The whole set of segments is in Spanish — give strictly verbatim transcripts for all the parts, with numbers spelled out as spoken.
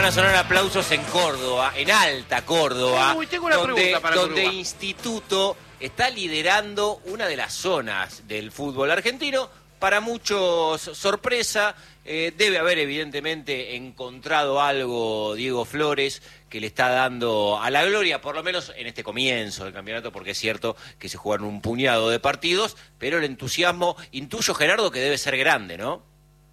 van a sonar aplausos en Córdoba, en Alta Córdoba, Uy, tengo una donde, pregunta para donde Córdoba. Instituto está liderando una de las zonas del fútbol argentino. Para muchos, sorpresa, eh, debe haber evidentemente encontrado algo Diego Flores que le está dando a la gloria, por lo menos en este comienzo del campeonato, porque es cierto que se jugaron un puñado de partidos, pero el entusiasmo, intuyo, Gerardo, que debe ser grande, ¿no?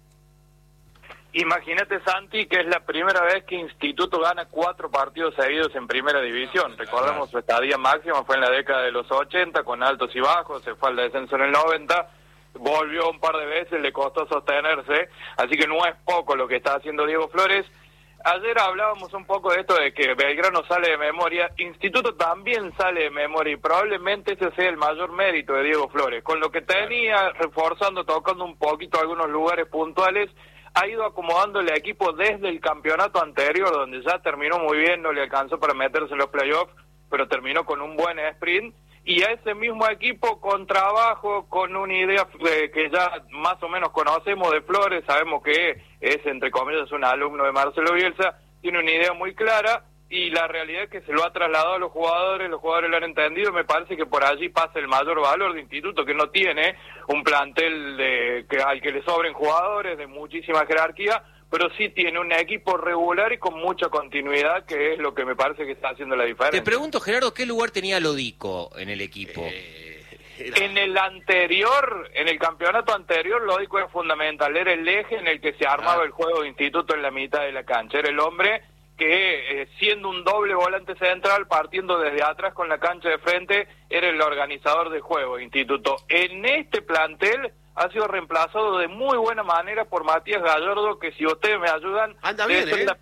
Imagínate, Santi, que es la primera vez que Instituto gana cuatro partidos seguidos en primera división. Recordemos, su estadía máxima fue en la década de los ochenta, con altos y bajos, se fue al descenso en el noventa, volvió un par de veces, le costó sostenerse, así que no es poco lo que está haciendo Diego Flores. Ayer hablábamos un poco de esto de que Belgrano sale de memoria, Instituto también sale de memoria, y probablemente ese sea el mayor mérito de Diego Flores. Con lo que tenía, reforzando, tocando un poquito algunos lugares puntuales, ha ido acomodando el equipo desde el campeonato anterior, donde ya terminó muy bien, no le alcanzó para meterse en los playoffs, pero terminó con un buen sprint, y a ese mismo equipo, con trabajo, con una idea eh, que ya más o menos conocemos de Flores, sabemos que es, entre comillas, un alumno de Marcelo Bielsa, tiene una idea muy clara, y la realidad es que se lo ha trasladado a los jugadores, los jugadores lo han entendido, me parece que por allí pasa el mayor valor de Instituto, que no tiene un plantel de que al que le sobren jugadores de muchísima jerarquía, pero sí tiene un equipo regular y con mucha continuidad, que es lo que me parece que está haciendo la diferencia. Te pregunto, Gerardo, ¿qué lugar tenía Lodico en el equipo? Eh, era... En el anterior, en el campeonato anterior, Lodico era fundamental, era el eje en el que se armaba ah. el juego de Instituto en la mitad de la cancha, era el hombre que, eh, siendo un doble volante central, partiendo desde atrás con la cancha de frente, era el organizador de juego, Instituto. En este plantel ha sido reemplazado de muy buena manera por Matías Gallardo, que si ustedes me ayudan, Anda debe, bien, ser ¿eh? la,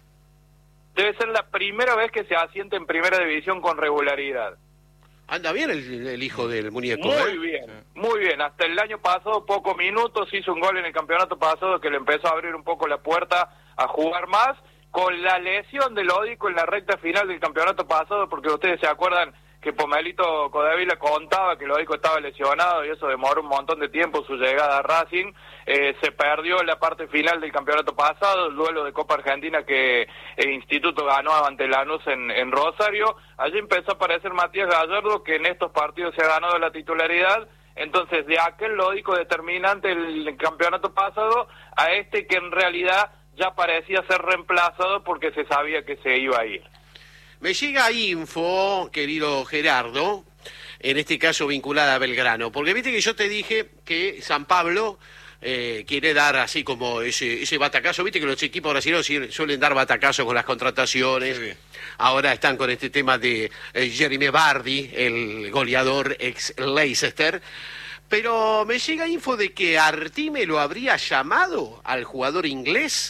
debe ser la primera vez que se asienta en primera división con regularidad. Anda bien el, el hijo del muñeco. Muy ¿eh? bien, muy bien. Hasta el año pasado, pocos minutos, hizo un gol en el campeonato pasado que le empezó a abrir un poco la puerta a jugar más. Con la lesión de Lodico en la recta final del campeonato pasado, porque ustedes se acuerdan que Pomelito Codevila contaba que Lodico estaba lesionado y eso demoró un montón de tiempo su llegada a Racing, eh, se perdió la parte final del campeonato pasado, el duelo de Copa Argentina que el Instituto ganó ante Lanús en, en Rosario. Allí empezó a aparecer Matías Gallardo, que en estos partidos se ha ganado la titularidad. Entonces, de aquel Lodico determinante el campeonato pasado a este que en realidad ya parecía ser reemplazado porque se sabía que se iba a ir. Me llega info, querido Gerardo, en este caso vinculada a Belgrano, porque viste que yo te dije que San Pablo eh, quiere dar así como ese, ese batacazo, viste que los equipos brasileños suelen dar batacazos con las contrataciones, sí. Ahora están con este tema de eh, Jeremy Vardy, el goleador ex Leicester, pero me llega info de que Artime lo habría llamado al jugador inglés.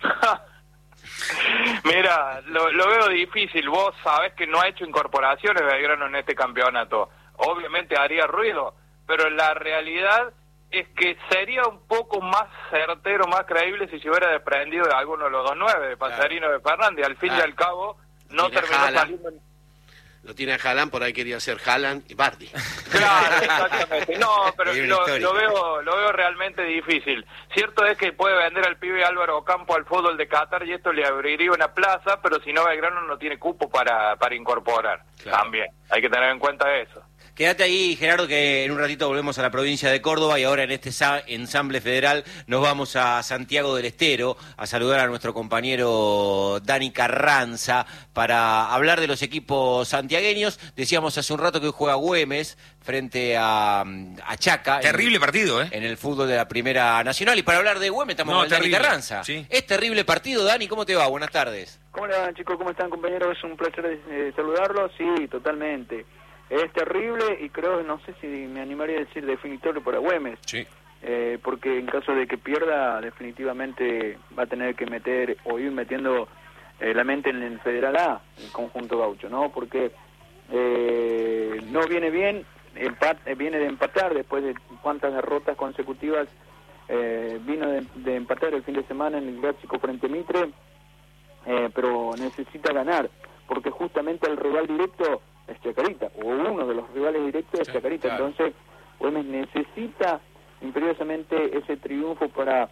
Mira, lo, lo veo difícil. Vos sabés que no ha hecho incorporaciones Belgrano en este campeonato. Obviamente haría ruido, pero la realidad es que sería un poco más certero, más creíble si se hubiera desprendido de alguno de los dos nueve, de Pasarino, claro, de Fernández. Al fin ah. y al cabo, no terminó Haaland. saliendo... Lo tiene a Haaland, por ahí quería ser Haaland y Vardy. Claro, exactamente. No, pero lo, lo veo lo veo realmente difícil. Cierto es que puede vender al pibe Álvaro Ocampo al fútbol de Qatar y esto le abriría una plaza, pero si no, Belgrano no tiene cupo para, para incorporar. Claro. También, hay que tener en cuenta eso. Quédate ahí, Gerardo, que en un ratito volvemos a la provincia de Córdoba y ahora en este ensamble federal nos vamos a Santiago del Estero a saludar a nuestro compañero Dani Carranza para hablar de los equipos santiagueños. Decíamos hace un rato que hoy juega Güemes frente a, a Chaca. Terrible en, partido, ¿eh? En el fútbol de la Primera Nacional. Y para hablar de Güemes estamos no, con terrible. Dani Carranza. Sí. Es terrible partido, Dani, ¿cómo te va? Buenas tardes. ¿Cómo le van, chicos? ¿Cómo están, compañeros? Es un placer eh, saludarlos. Sí, totalmente. Es terrible y creo, no sé si me animaría a decir definitorio para Güemes. Sí. Eh, porque en caso de que pierda, definitivamente va a tener que meter o ir metiendo eh, la mente en el Federal A, el conjunto gaucho, ¿no? Porque eh, no viene bien, empat, viene de empatar después de cuántas derrotas consecutivas. Eh, vino de, de empatar el fin de semana en el clásico frente a Mitre, eh, pero necesita ganar, porque justamente el rival directo es Chacarita, o uno de los rivales directos es Chacarita, claro. Entonces Güemes necesita imperiosamente ese triunfo para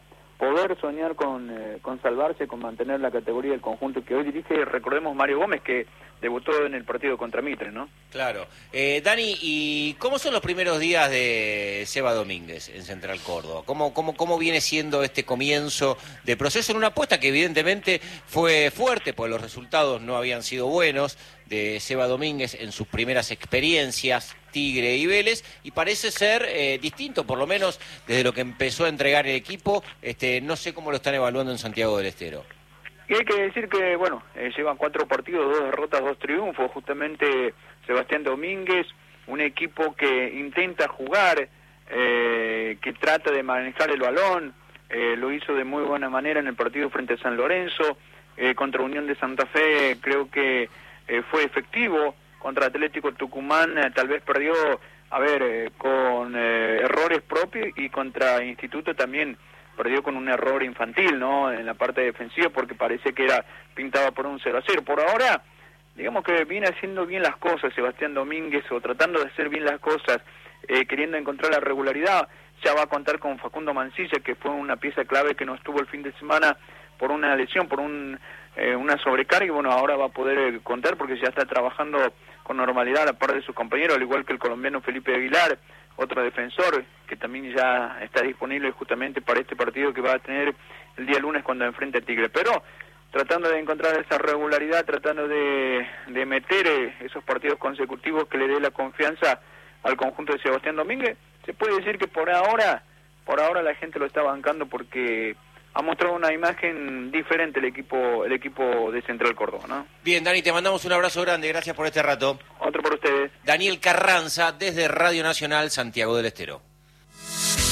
poder soñar con, eh, con salvarse, con mantener la categoría del conjunto que hoy dirige, recordemos, Mario Gómez, que debutó en el partido contra Mitre, ¿no? Claro. Eh, Dani, ¿y cómo son los primeros días de Seba Domínguez en Central Córdoba? ¿Cómo, cómo, cómo viene siendo este comienzo de proceso en una apuesta que evidentemente fue fuerte, porque los resultados no habían sido buenos de Seba Domínguez en sus primeras experiencias, Tigre y Vélez, y parece ser eh, distinto, por lo menos desde lo que empezó a entregar el equipo? Este, no sé cómo lo están evaluando en Santiago del Estero. Y hay que decir que, bueno, eh, llevan cuatro partidos, dos derrotas, dos triunfos, justamente Sebastián Domínguez, un equipo que intenta jugar, eh, que trata de manejar el balón, eh, lo hizo de muy buena manera en el partido frente a San Lorenzo, eh, contra Unión de Santa Fe creo que eh, fue efectivo, contra Atlético Tucumán eh, tal vez perdió, a ver, eh, con eh, errores propios, y contra Instituto también perdió con un error infantil, ¿no?, en la parte defensiva, porque parece que era pintaba por un cero a cero. Por ahora, digamos que viene haciendo bien las cosas Sebastián Domínguez, o tratando de hacer bien las cosas, eh, queriendo encontrar la regularidad. Ya va a contar con Facundo Mancilla, que fue una pieza clave que no estuvo el fin de semana por una lesión, por un eh, una sobrecarga, y bueno, ahora va a poder eh, contar porque ya está trabajando con normalidad a la par de sus compañeros, al igual que el colombiano Felipe Aguilar, otro defensor que también ya está disponible justamente para este partido que va a tener el día lunes cuando enfrente a Tigre. Pero tratando de encontrar esa regularidad, tratando de, de meter eh, esos partidos consecutivos que le dé la confianza al conjunto de Sebastián Domínguez, se puede decir que por ahora, por ahora la gente lo está bancando porque ha mostrado una imagen diferente el equipo, el equipo de Central Córdoba, ¿no? Bien, Dani, te mandamos un abrazo grande, gracias por este rato. Otro por ustedes. Daniel Carranza, desde Radio Nacional, Santiago del Estero.